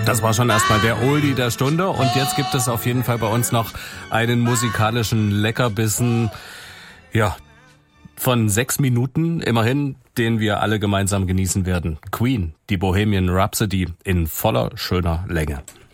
Das war schon erstmal der Oldie der Stunde und jetzt gibt es auf jeden Fall bei uns noch einen musikalischen Leckerbissen, ja, von 6 Minuten immerhin, den wir alle gemeinsam genießen werden. Queen, die Bohemian Rhapsody in voller schöner Länge.